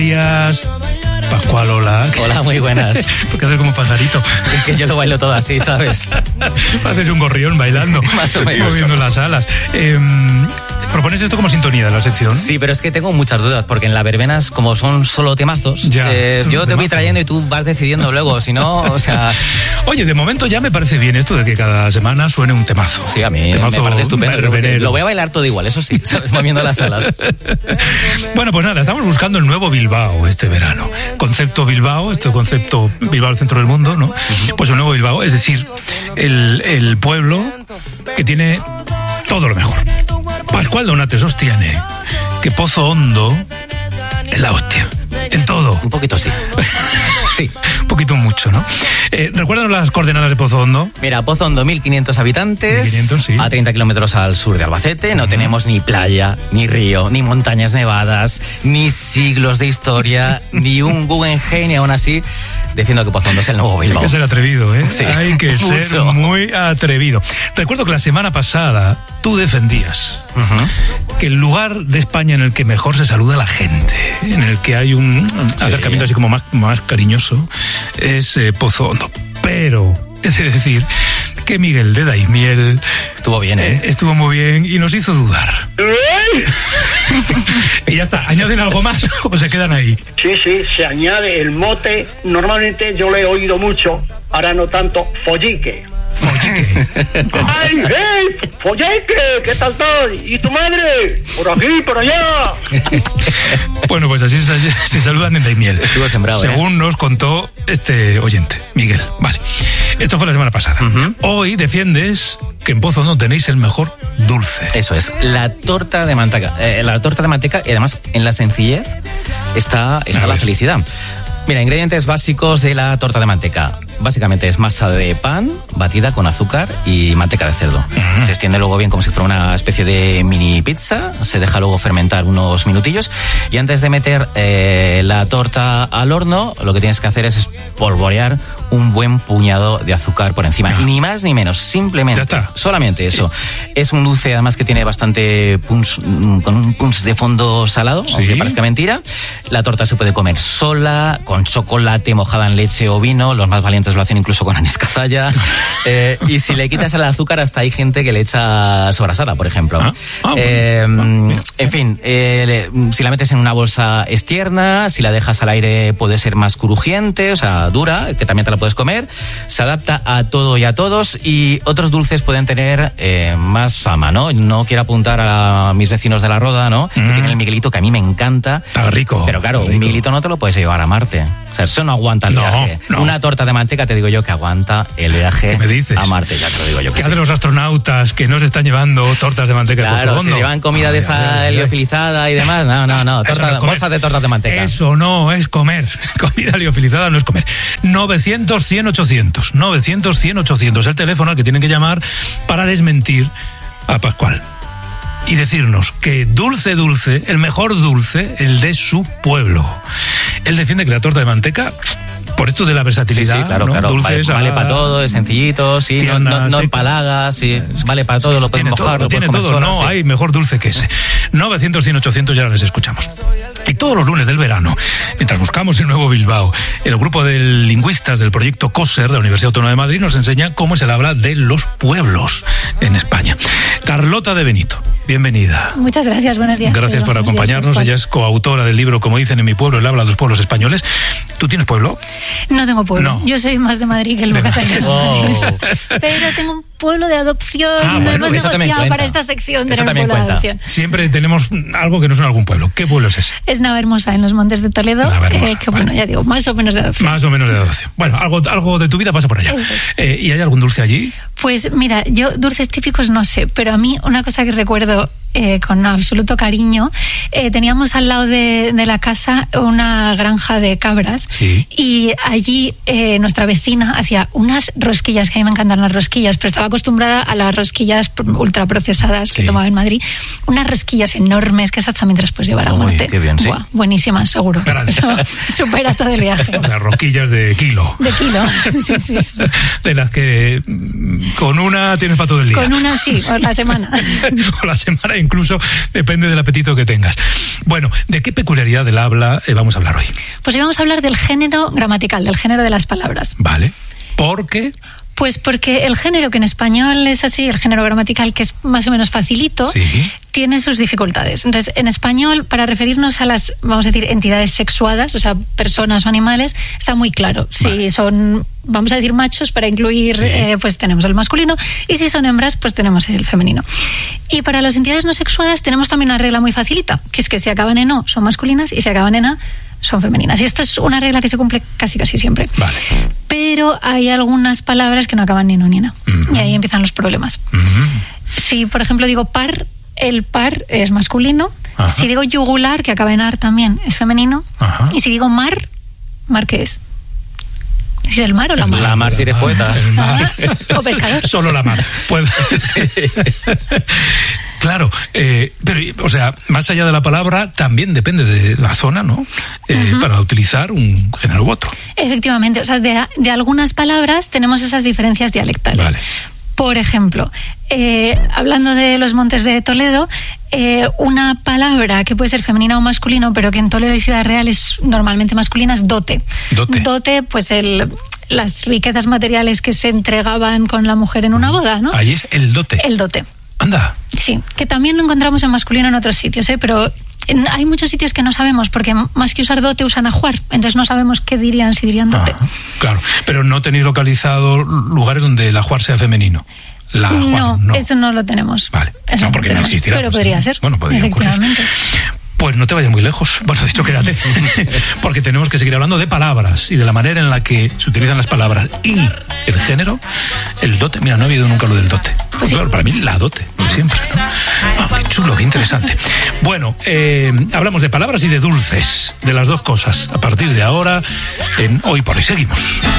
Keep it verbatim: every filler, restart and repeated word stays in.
días. Pascual, hola. Hola, muy buenas. Porque haces como pajarito. Es que yo lo bailo todo así, ¿sabes? Haces un gorrión bailando. Más o menos. Moviendo las alas. Eh, ¿Propones esto como sintonía de la sección? Sí, pero es que tengo muchas dudas, porque en las verbenas, como son solo temazos, ya, eh, yo te temazo. voy trayendo y tú vas decidiendo luego, si no, o sea... Oye, de momento ya me parece bien esto de que cada semana suene un temazo. Sí, a mí temazo me parece estupendo. verbenero. Lo voy a bailar todo igual, eso sí, ¿sabes? Moviendo las alas. Bueno, pues nada, estamos buscando el nuevo Bilbao este verano. Concepto Bilbao, este concepto Bilbao, el centro del mundo, ¿no? Pues el nuevo Bilbao, es decir, el, el pueblo que tiene todo lo mejor. Pascual Donate sostiene que Pozo Hondo es la hostia. En todo. Un poquito sí. Sí. Un poquito mucho, ¿no? Eh, Recuérdanos las coordenadas de Pozo Hondo. Mira, Pozo Hondo, mil quinientos habitantes. mil quinientos, sí. A treinta kilómetros al sur de Albacete. No uh-huh. tenemos ni playa, ni río, ni montañas nevadas, ni siglos de historia, ni un Guggenheim, y aún así defiendo que Pozo Hondo es el nuevo Bilbao. Hay que ser atrevido, ¿eh? Sí. Hay que ser Mucho. muy atrevido. Recuerdo que la semana pasada tú defendías uh-huh. que el lugar de España en el que mejor se saluda a la gente, en el que hay un sí. acercamiento así como más, más cariñoso, es eh, Pozo Hondo. Pero es de decir que Miguel de Daimiel estuvo bien, ¿eh? eh estuvo muy bien y nos hizo dudar. Y ya está, ¿añaden algo más o se quedan ahí? Sí, sí, se añade el mote. Normalmente yo le he oído mucho, ahora no tanto, follique. Follique. ¡Ay, hey! ¡Follique! ¿Qué tal estás? ¿Y tu madre? Por aquí, por allá. Bueno, pues así se, se saludan en Daimiel. Estuvo sembrado, según ¿eh? nos contó este oyente, Miguel. Vale. Esto fue la semana pasada. Uh-huh. Hoy defiendes que en Pozo no tenéis el mejor dulce. Eso es, la torta de manteca. Eh, la torta de manteca, y además en la sencillez está, está la felicidad. Mira, ingredientes básicos de la torta de manteca. Básicamente es masa de pan batida con azúcar y manteca de cerdo. Uh-huh. Se extiende luego bien como si fuera una especie de mini pizza. Se deja luego fermentar unos minutillos. Y antes de meter eh, la torta al horno, lo que tienes que hacer es espolvorear un buen puñado de azúcar por encima. Uh-huh. Ni más ni menos, simplemente. Ya está. Solamente eso. Sí. Es un dulce además que tiene bastante punch, con un punch de fondo salado, ¿sí? Aunque parezca mentira. La torta se puede comer sola, con chocolate, mojada en leche o vino. Los más valientes lo hacen incluso con anís cazalla. eh, y si le quitas el azúcar, hasta hay gente que le echa sobrasada, por ejemplo. Ah, ah, eh, bueno. En fin, eh, le, si la metes en una bolsa es tierna, si la dejas al aire puede ser más crujiente, o sea, dura, que también te la puedes comer. Se adapta a todo y a todos, y otros dulces pueden tener eh, más fama, ¿no? No quiero apuntar a mis vecinos de la Roda, ¿no? Mm. Que tienen el Miguelito, que a mí me encanta. Está rico. Pero claro, rico. Un Miguelito no te lo puedes llevar a Marte. O sea, eso no aguanta el no, viaje. No. Una torta de manteca, te digo yo, que aguanta el viaje ¿Qué me dices? A Marte, ya te lo digo yo. Que ¿Qué sí. hacen los astronautas que no se están llevando tortas de manteca? Claro, de Pozo Hondo? se llevan comida ay, de esa liofilizada y demás. No, no, no. Torta, no bolsas de tortas de manteca. Eso no es comer. Comida liofilizada no es comer. novecientos, cien, ochocientos. novecientos, cien, ochocientos. El teléfono al que tienen que llamar para desmentir a Pascual. Y decirnos que dulce, dulce, el mejor dulce, el de su pueblo. Él defiende que la torta de manteca, por esto de la versatilidad, sí, sí, claro, ¿no? claro. Dulce, vale, vale para todo, es sencillito, sí, tierna, no, no, no empalaga, sí, vale para todo, lo puedes mojar, todo, lo tiene puedes todo, comer no sola, sí. Hay mejor dulce que ese. novecientos, cien, ochocientos, ya les escuchamos. Y todos los lunes del verano, mientras buscamos el nuevo Bilbao, el grupo de lingüistas del proyecto COSER de la Universidad Autónoma de Madrid nos enseña cómo se le habla de los pueblos en España. Carlota de Benito, bienvenida. Muchas gracias, buenos días. Gracias por acompañarnos. Ella es coautora del libro, como dicen en mi pueblo, el habla de los pueblos españoles. ¿Tú tienes pueblo? No tengo pueblo. No. Yo soy más de Madrid que el Bocataño. Oh. Pero tengo un pueblo de adopción. Ah, no bueno, hemos eso negociado para esta sección de eso pueblo cuenta. de adopción. Siempre tenemos algo que no es en algún pueblo. ¿Qué pueblo es ese? Es Navahermosa, en los Montes de Toledo. Navahermosa, eh, que vale. bueno, ya digo, más o menos de adopción. Más o menos de adopción. Bueno, algo, algo de tu vida pasa por allá. Eh, ¿Y hay algún dulce allí? Pues mira, yo dulces típicos no sé, pero a mí una cosa que recuerdo eh, con absoluto cariño, eh, teníamos al lado de, de la casa una granja de cabras, sí. Y allí eh, nuestra vecina hacía unas rosquillas, que a mí me encantan las rosquillas, pero estaba acostumbrada a las rosquillas ultraprocesadas sí. que tomaba en Madrid, unas rosquillas enormes que esas también te las puedes llevar a muerte. Qué bien, sí. Buah, buenísimas, seguro. Eso supera todo el viaje. O sea, rosquillas de kilo. De kilo, sí, sí, sí. De las que con una tienes para todo el día. Con una sí, o la semana. O la semana incluso depende del apetito que tengas. Bueno, ¿de qué peculiaridad del habla eh, vamos a hablar hoy? Pues hoy vamos a hablar del género gramatical, del género de las palabras. Vale. ¿Por qué? Pues porque el género, que en español es así, el género gramatical, que es más o menos facilito, sí, tiene sus dificultades. Entonces, en español, para referirnos a las, vamos a decir, entidades sexuadas, o sea, personas o animales, está muy claro. Vale. Si son, vamos a decir, machos, para incluir, sí. eh, pues tenemos el masculino, y si son hembras, pues tenemos el femenino. Y para las entidades no sexuadas tenemos también una regla muy facilita, que es que si acaban en O son masculinas y si acaban en A son femeninas. Y esto es una regla que se cumple casi casi siempre. Vale. Pero hay algunas palabras que no acaban ni en O ni en A. Uh-huh. Y ahí empiezan los problemas. Uh-huh. Si, por ejemplo, digo par, el par es masculino. Uh-huh. Si digo yugular, que acaba en ar también, es femenino. Uh-huh. Y si digo mar, ¿mar qué es? ¿Es el mar o la mar? La mar si eres poeta. El mar. ¿O pescador? Solo la mar. Puedo... sí. Claro, eh, pero, o sea, más allá de la palabra, también depende de la zona, ¿no? Eh, uh-huh. Para utilizar un género u otro. Efectivamente, o sea, de, de algunas palabras tenemos esas diferencias dialectales. Vale. Por ejemplo, eh, hablando de los Montes de Toledo, eh, una palabra que puede ser femenina o masculino, pero que en Toledo y Ciudad Real es normalmente masculina, es dote. Dote. Dote, pues el... las riquezas materiales que se entregaban con la mujer en una boda, ¿no? Ahí es el dote. El dote. Anda. Sí, que también lo encontramos en masculino en otros sitios, ¿eh? Pero en, hay muchos sitios que no sabemos, porque más que usar dote usan ajuar, entonces no sabemos qué dirían si dirían dote. Ah, claro, pero no tenéis localizado lugares donde el ajuar sea femenino. La ajuar, no, no, eso no lo tenemos. Vale, eso no, porque no, no existirá. Pero pues, podría ¿no? ser. Bueno, podría efectivamente. Ocurrir. Pues no te vayas muy lejos. Bueno, dicho, quédate. Porque tenemos que seguir hablando de palabras y de la manera en la que se utilizan las palabras y el género, el dote. Mira, no he oído nunca lo del dote. Pues sí. Claro, para mí la dote, de siempre, ¿no? Ah, qué chulo, qué interesante. Bueno, eh, hablamos de palabras y de dulces, de las dos cosas. A partir de ahora, en Hoy por Hoy seguimos.